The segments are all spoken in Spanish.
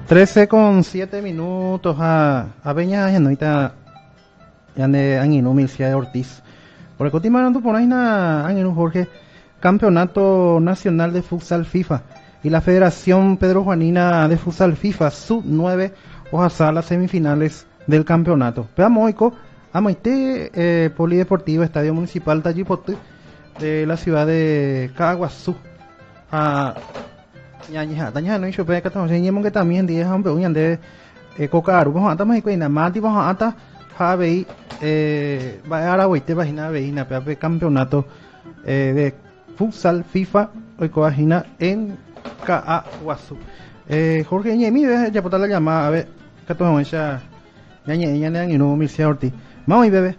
13:07 a Peña Genoita Yande Anguino Milcia de Ortiz. Por el continuando por ahí na Anguino Jorge, Campeonato Nacional de Futsal FIFA y la Federación Pedro Juanina de Futsal FIFA Sub-9 Ojasá las semifinales del campeonato. Peamoico, Amaité, Polideportivo, Estadio Municipal Tallipotí de la ciudad de Caguazú. Tanya no hizo que también días hombre uñan de cocar vamos a más y na mati vamos a Javei va a la vuelta página veina pe campeonato de futsal FIFA hoy página en Caguazú. Jorge Ñemi ya por la llamada a ver que todo esa ña y no Mircea Ortiz vamos y bebé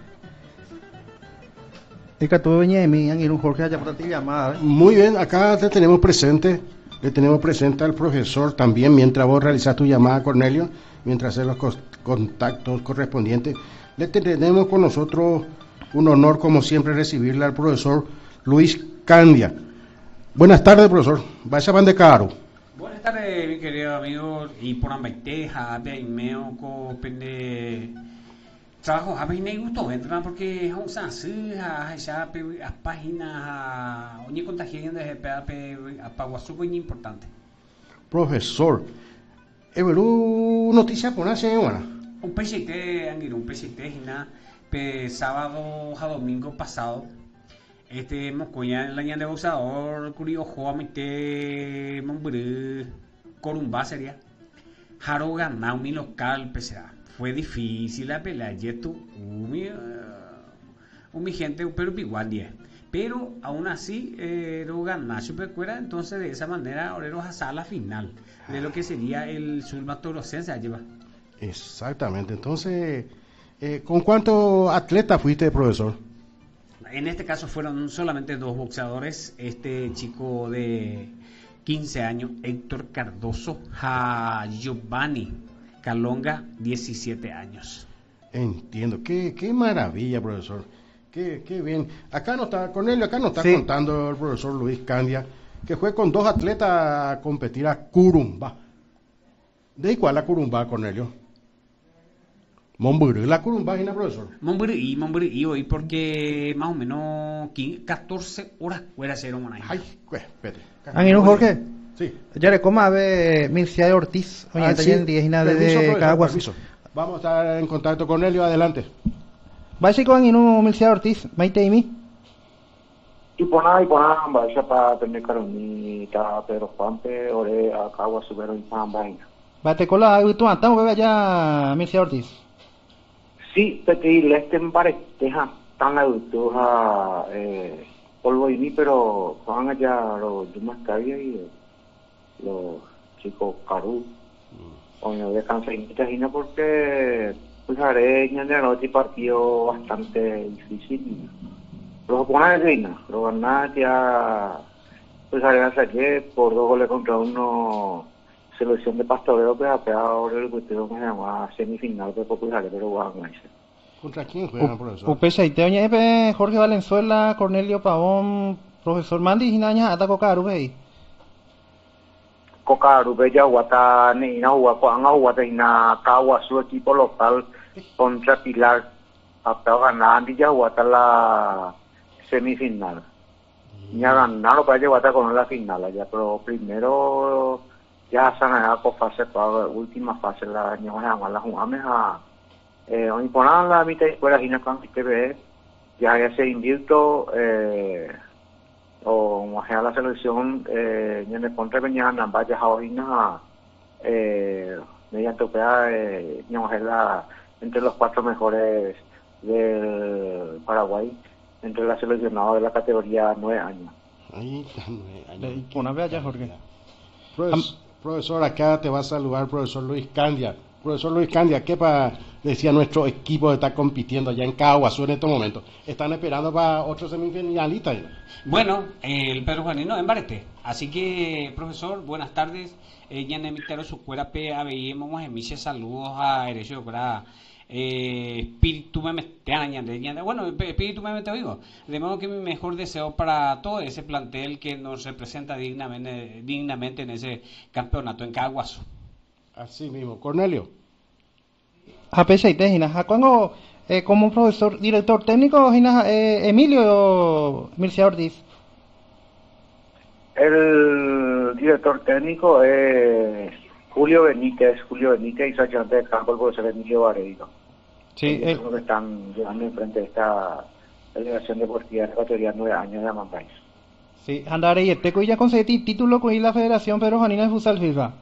el que todo Ñemi y un Jorge ya por la llamada. Muy bien, acá te tenemos presente. Le tenemos presente al profesor también, mientras vos realizás tu llamada, Cornelio, mientras haces los contactos correspondientes. Le tenemos con nosotros un honor, como siempre, recibirle al profesor Luis Candia. Buenas tardes, profesor. Vaya van de caro. Buenas tardes, mi querido amigo. Y por ambaiteja, de meo, pende trabajo a mí me gustó entrar porque es un sansi ya a páginas onde contagian de a Paguazú muy importante. Profesor, noticia por la semana. Un PCT, Anguiro, un PCT sábado a domingo pasado. Moscoya en la ña de boxeador, curioso, amite, Mombrú, Corumbá sería. Jaro ganado mi local PCA. Fue difícil la pelea, yeto, mi gente, pero igual 10. Pero aún así, lo ganó Supercuera, entonces de esa manera, ahora vas a la final de lo que sería el Sulmatorocense lleva. Exactamente, entonces, ¿con cuántos atletas fuiste, profesor? En este caso fueron solamente 2 boxeadores, este chico de 15 años, Héctor Cardoso, a Giovanni Calonga, 17 años. Entiendo, qué maravilla, profesor. Qué bien. Acá no está, Cornelio, sí. Contando el profesor Luis Candia, que fue con 2 atletas a competir a Curumbá. ¿De cuál la Curumbá, Cornelio? Momburú, la Curumbá, ¿no, profesor? Momburí, hoy porque más o menos 14 horas fuera cero, manay. Ay, espérate. Anguino Jorge. Sí. Ya le coma a ver Mircea de Ortiz. Oye, sí. en 10 y nada de Caguazú. Vamos a estar en contacto con Elio, adelante. Básico Anguino Mircea de Ortiz, Maite y mí. Y pona, vaya para tener caronita, Pedro Juanpe, ore a Caguazú, pero en vaina. Bate cola, tú estamos bebé allá Mircea de Ortiz. Sí, porque le estén pareja tan adultos a polvo y mí, pero van allá los Dumas Cavia y los chicos Carú, o no descansa y porque pues areña de la noche partido bastante difícil. Los japoneses reina, lo ganan ya pues ayer por 2 goles contra 1 selección de pastoreo que ha pegado el cuestión que se llama semifinal de populares, pero bueno, ¿Contra quién juegan, profesor? Upesa y te Jorge Valenzuela, Cornelio Pavón, profesor Mandi y Naña Ataco Carubey. Cocarube ya guata ni na guata na Cagua su equipo local contra Pilar hasta ganar ya guata la semifinal. Ya ganaron para llevar con la final allá, pero primero ya se han ganado fase para última fase la año la jugamos a hoy ponen la mitad de escuela y con TV ya se invitó o a la selección en el contra venía en vaya a mediante la entre los 4 mejores del Paraguay entre la seleccionada de la categoría 9 años. Una vez allá, Jorge. Profesor, acá te va a saludar el profesor Luis Candia. Profesor Luis Candia, ¿qué decía nuestro equipo que está compitiendo allá en Caguazú en estos momentos? ¿Están esperando para otro semifinalista? Bueno, el Pedro Juanino en Barete. Así que, profesor, buenas tardes. Ya en el Mictero su cuera veíamos en Miche saludos a Erecho para espíritu me bueno, espíritu me te oigo. De modo que mi mejor deseo para todo ese plantel que nos representa dignamente en ese campeonato en Caguazú. Así mismo. Cornelio. Apechaite, hina. Cuando como profesor, director técnico, hina, Emilio Mircea Ortiz. El director técnico es Julio Benítez y su ayudante de campo, el profesor Emilio Vareiro. Sí, Ellos son los que están llevando enfrente de esta delegación deportiva ecuatoriana 9 años de Amambay. sí, andare y este ya conseguí título con la Federación Pedro Janina de Futsal FIFA.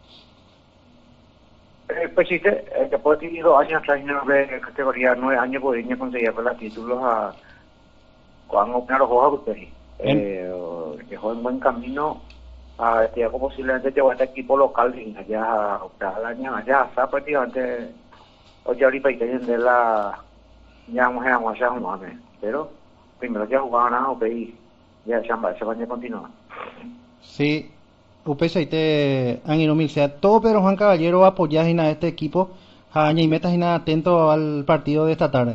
Pues sí, que puedo decir 2 años atrás, de categoría 9 años, podría conseguir los títulos a cuando opinar los juegos a ustedes. Dejó en buen camino a este como posiblemente llevar este equipo local y allá al año allá está prácticamente hoy ahorita y de la ya vamos a hacer un año, pero primero ya jugaban a OPI ya se van a continuar. Sí, Upechaite, Ángel Mircea, todo Pedro Juan Caballero apoyar a este equipo, y metas atento al partido de esta tarde.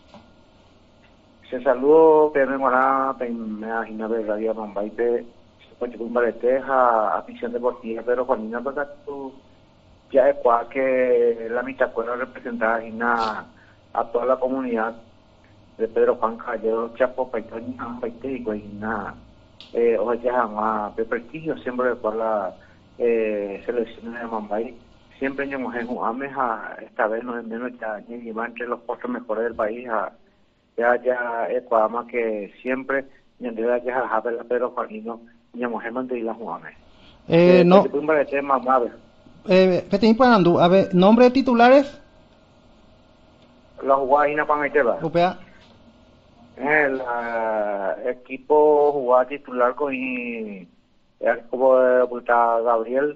Se saludo PM Morá, me imagino de Radio Mambaite, pues un baleteja, afición deportiva, pero Juanina, porque tú ya es cual que la mitad puede representar a toda la comunidad de Pedro Juan Caballero, Chapo, Paitoña, Paite y Guayina, o ya más de prestigio, siempre de cual la selección de Mambay, siempre hemos jugado esta vez no es menos ya llevar entre los puestos mejores del país ya es más que siempre y en realidad ya a Pedro Juanino y hemos mantenido la jugada. No. A ver, nombre de titulares. La jugada y para meterla. El equipo jugaba titular con el equipo de Puerta Gabriel.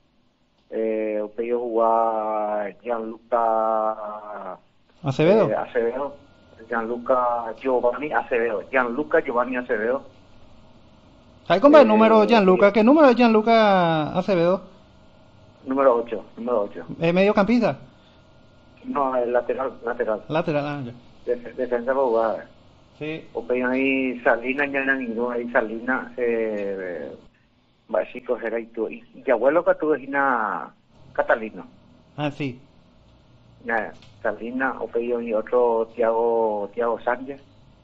Ellos jugaba Gianluca Acevedo. Gianluca Giovanni Acevedo. ¿Hay como el número Gianluca? ¿Qué número es Gianluca Acevedo? Número 8. ¿Mediocampista? No, el lateral. Ya. Defensa para jugar. Sí. O pegan ahí Salinas, ya no hay Salinas, básicos era y tú. Y abuelo que tú es Catalino. Ah, sí. Salinas, o pegan y otro Tiago Sánchez.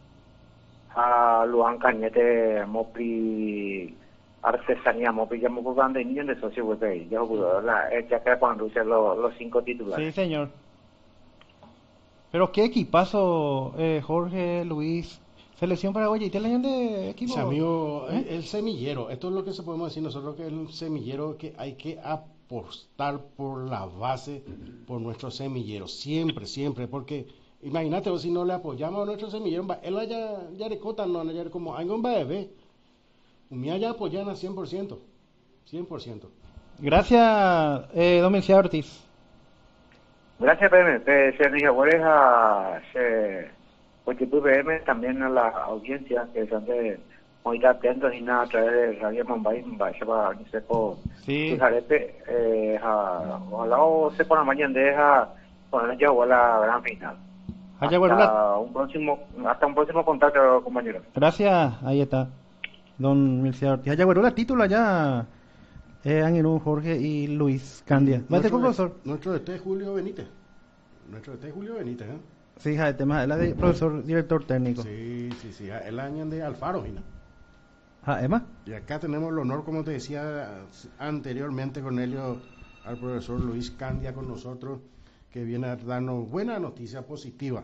A Luan Cañete, Mopri, Artesanía, Mopri, ya me acuerdo de niños de socio, güey, ya que cuando usé los 5 titulares. Sí, señor. Pero qué equipazo, Jorge, Luis, selección paraguaya, ¿y te leñan de equipo? Sí, amigo, el semillero, esto es lo que se podemos decir nosotros, que es el semillero que hay que apostar por la base, por nuestro semillero, siempre, porque imagínate, si no le apoyamos a nuestro semillero, él ya le cotan, no, ya como algo va a ver, mía ya apoyan a 100%. Gracias, don Mircea Ortiz. Gracias, PM. Se dije, porque PM también a la audiencia que están de muy atentos y nada a través de Radio Mumbai, se va a seco. Sí. Ojalá o se pone mañana deja poner ya a la gran final. Hasta un próximo contacto, compañero. Gracias, ahí está, don Mircea Ortiz. Ayaguarula, título allá. Ángel, Jorge y Luis Candia. Nuestro DT es Julio Benítez. Sí, el tema es la de profesor, director técnico. Sí, el año de Alfaro, ¿no? Emma. Y acá tenemos el honor, como te decía anteriormente, Cornelio, al profesor Luis Candia con nosotros, que viene a darnos buena noticia positiva.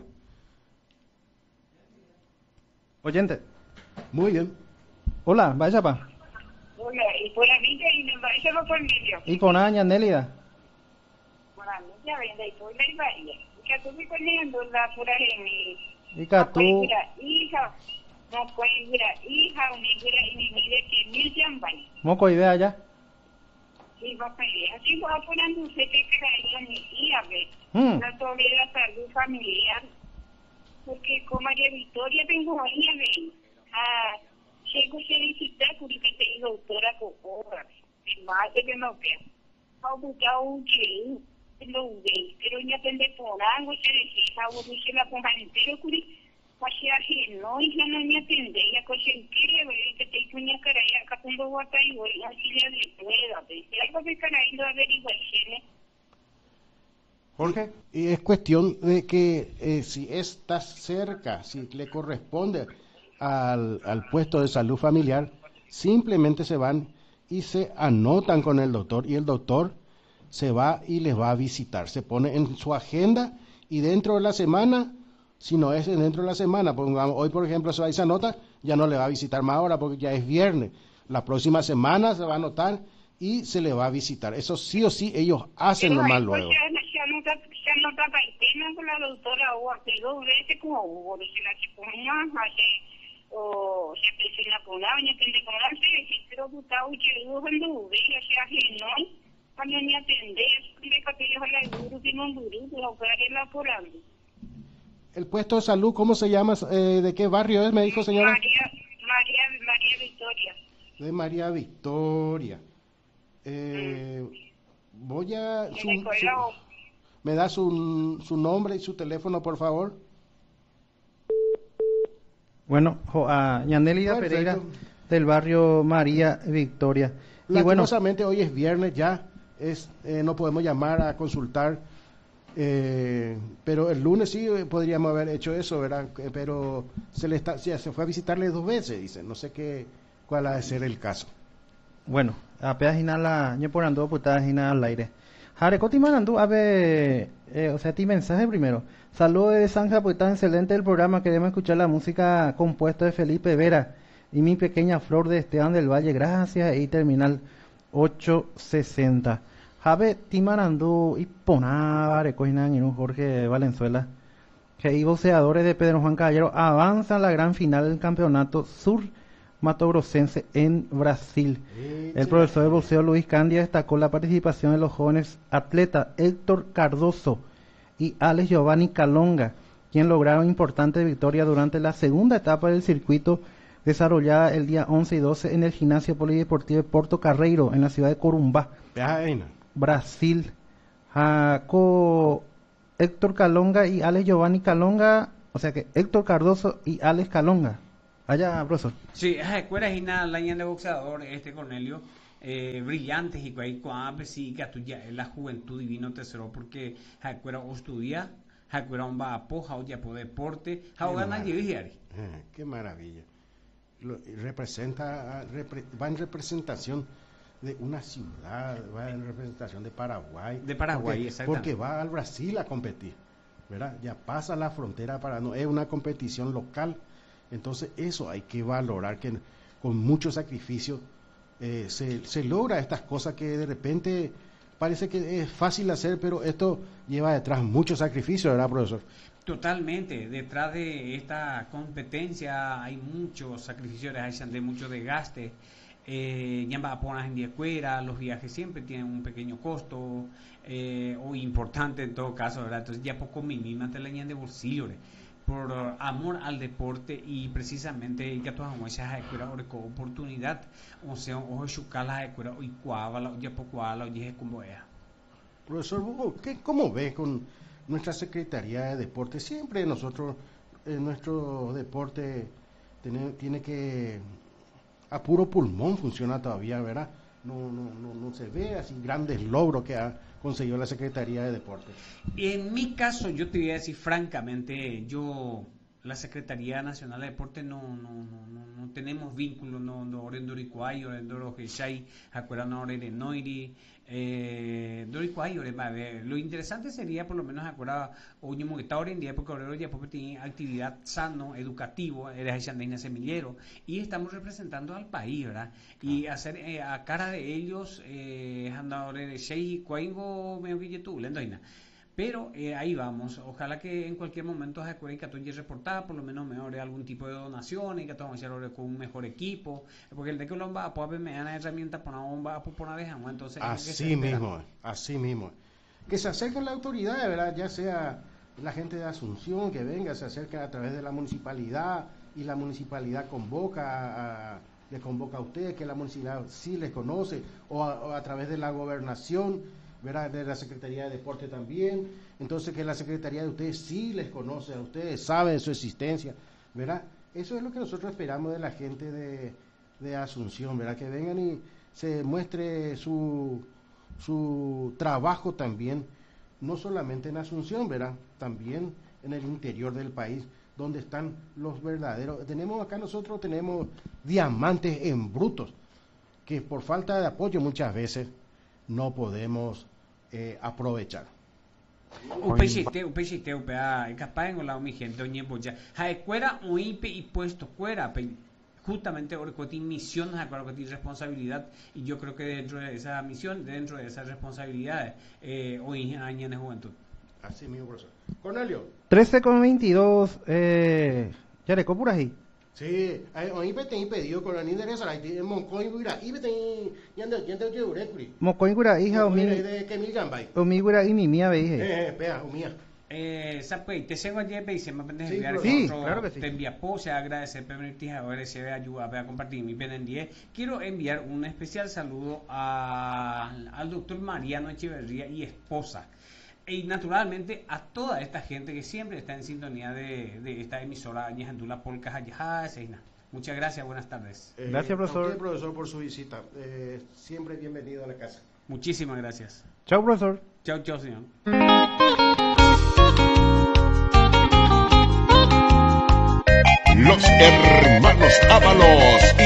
Oyente. Muy bien. Hola, vaya pa. Hola, y por la vida y me parece por medio. Y por aña, Nélida. Por la vida, venda, y por la ibaria. Y que tú me poniendo la pura geni. Y que tú. Hija, no puede ir hija, una hija, y mi vida que mil llaman. Moco idea ya. Sí, va a pedir. Así va poniendo usted que creía mi tía, ve. La tolera salud familiar. Porque con María Victoria tengo ahí, ve. Chego a felicitar por que tem doutora Cocora, mais que não quer. Ao botar o dinheiro, não vem. Pero eu aprender por água, felicitar, vou deixar a pomba inteira, mas se a gente não me atender, a coisa queria ver que tem que minha cara, a capumba vai cair, a filha de poeda, se ela vai ficar ainda averiguação, Jorge, y es cuestión de que si estás cerca, si le corresponde al puesto de salud familiar, simplemente se van y se anotan con el doctor y el doctor se va y les va a visitar, se pone en su agenda y dentro de la semana, si no es dentro de la semana, pongamos, hoy por ejemplo se va y se anota, ya no le va a visitar más ahora porque ya es viernes, la próxima semana se va a anotar y se le va a visitar, eso sí o sí ellos hacen nomás luego. Se anota para el tema con la doctora o hace 2 veces como Hugo, se la chikungunya, o se presiona con la baña, que le conoce, registro putado y que luego cuando Hugo, ya sea genol, cuando ni atender, le capillas a la guru, que no guru, lo que haré la porando. El puesto de salud, ¿cómo se llama? ¿De qué barrio es? Me dijo señora. María Victoria. De María Victoria. Voy a... ¿Me da su nombre y su teléfono, por favor? Bueno, Yanelida Pereira, del barrio María Victoria. Y lastimosamente hoy es viernes ya, no podemos llamar a consultar, pero el lunes sí podríamos haber hecho eso, ¿verdad? Pero se fue a visitarle 2 veces, dice, no sé cuál ha de ser el caso. Bueno, apenas inhala, yo por ando putada inhala al aire. Jarecoti manando, o sea, ti mensaje primero. Saludos de San Japuitán, excelente el programa. Queremos escuchar la música compuesta de Felipe Vera y Mi Pequeña Flor de Esteban del Valle. Gracias. Y terminal 860. Jabe Timarandú y Poná, recoginan en un Jorge Valenzuela. Que y boxeadores de Pedro Juan Caballero avanzan a la gran final del campeonato sur matogrossense en Brasil. El profesor de boxeo Luis Candia destacó la participación de los jóvenes atletas Héctor Cardoso y Alex Giovanni Calonga, quien lograron importantes victorias durante la segunda etapa del circuito desarrollada el día 11 y 12 en el gimnasio polideportivo de Porto Carreiro, en la ciudad de Corumbá, Brasil. Héctor Calonga y Alex Giovanni Calonga, o sea que Héctor Cardoso y Alex Calonga. Allá, profesor. Sí, recuerdas la línea de boxeador, Cornelio, brillantes y cuando sí que tuya la juventud divino tesoro porque recuerda estudia, recuerda un va a poja o ya por deporte, gana qué maravilla. Va en representación de una ciudad, va en representación de Paraguay. De Paraguay, exactamente. Porque va al Brasil a competir, ¿verdad? Ya pasa la frontera no es una competición local. Entonces eso hay que valorar, que con mucho sacrificio se logra estas cosas que de repente parece que es fácil hacer, pero esto lleva detrás mucho sacrificio, ¿verdad, profesor? Totalmente, detrás de esta competencia hay muchos sacrificios, hay de mucho desgaste. Ya va a poner en escuela, los viajes siempre tienen un pequeño costo o importante en todo caso, ¿verdad? Entonces ya poco mínima te la llenan de bolsillo, ¿verdad? Por amor al deporte y precisamente que todas muchas escuelas oportunidad o sea o chucar las escuelas y cuava ya poco a la oye como es. Profesor, ¿cómo ve con nuestra Secretaría de Deporte? Siempre nosotros nuestro deporte tiene que a puro pulmón funciona todavía, ¿verdad? No se ve así grandes logros que ha conseguido la Secretaría de Deportes. En mi caso, yo te voy a decir francamente, la Secretaría Nacional de Deportes no tenemos vínculos, no Orendoricuay, Orendorojexay, Acuerdan Orenoiri, Doricuay, lo interesante sería por lo menos acordar hoy que está hoy en día porque ahora ya tiene actividad sano, educativo, eres Xandeina Semillero y estamos representando al país, ¿verdad? Y hacer a cara de ellos andadores de Shei Cuaingo medio que tú, Lendoina. Pero ahí vamos, ojalá que en cualquier momento se acuerden que tú reportada, por lo menos mejore algún tipo de donaciones, que vamos a hacer con un mejor equipo, porque el de que lo va a poder me da herramienta para una bomba por una vez, entonces así mismo, que se acerquen la autoridad, ¿verdad? Ya sea la gente de Asunción que venga, se acerca a través de la municipalidad y la municipalidad le convoca a ustedes, que la municipalidad sí les conoce, o a través de la gobernación, ¿verdad? De la Secretaría de Deporte también, entonces que la Secretaría de ustedes sí les conoce a ustedes, sabe de su existencia, ¿verdad? Eso es lo que nosotros esperamos de la gente de Asunción, ¿verdad? Que vengan y se muestre su trabajo también no solamente en Asunción, ¿verdad? También en el interior del país, donde están los verdaderos. Nosotros tenemos diamantes en brutos, que por falta de apoyo muchas veces no podemos aprovechar. Upechite, capaz en la mi gente, oye, boya. Cuera, oípe y puesto, cuera, justamente Orcoti misión, Orcoti responsabilidad, y yo creo que dentro de esa misión, dentro de esas responsabilidades, hoy año en juventud. Así mismo, profesor. Cornelio. 13:22, ya le copuras ahí. Sí, hoy te impedido con la niña de esa, y Moncoy, mira, y te yendo de Urecuri. Moncoy, mira, hija, o mi. De que mi gambay. O mi, y mi mía, veis. Espera, o mía. Te sigo ayer, y se me puede enviar sí, claro que sí. Te envía pose, agradecer, permitir ahora se ve ayuda a compartir mi pen en 10. Quiero enviar un especial saludo al doctor Mariano Echeverría y esposa. Y naturalmente a toda esta gente que siempre está en sintonía de esta emisora Ñejandula Polcas Ayajá Seina. Muchas gracias, buenas tardes. Gracias, profesor. A usted, profesor, por su visita. Siempre bienvenido a la casa. Muchísimas gracias. Chao, profesor. Chao, señor. Los